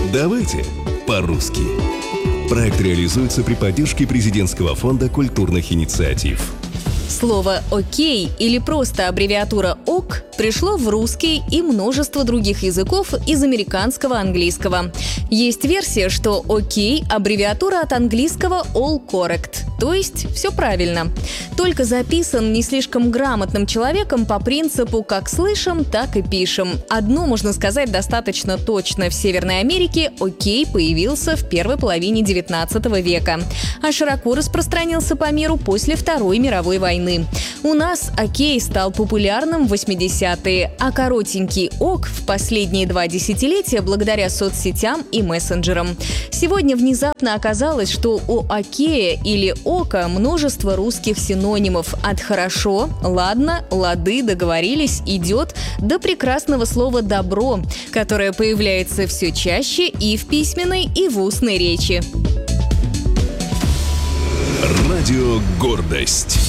Давайте по-русски. Проект реализуется при поддержке Президентского фонда культурных инициатив. Слово «окей» или просто аббревиатура «ок» пришло в русский и множество других языков из американского английского. Есть версия, что «окей» — аббревиатура от английского «all correct», то есть все правильно. Только записан не слишком грамотным человеком по принципу «как слышим, так и пишем». Одно можно сказать достаточно точно: в Северной Америке «окей» появился в первой половине 19 века, а широко распространился по миру после Второй мировой войны. У нас «окей» стал популярным в 80-е, а коротенький «ок» в последние 2 десятилетия благодаря соцсетям и мессенджерам. Сегодня внезапно оказалось, что у «окея» или «ока» множество русских синонимов от «хорошо», «ладно», «лады», «договорились», «идет» до прекрасного слова «добро», которое появляется все чаще и в письменной, и в устной речи. Радио «Гордость».